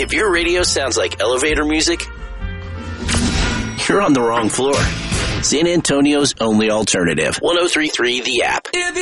If your radio sounds like elevator music, you're on the wrong floor. San Antonio's only alternative. 103.3 The App.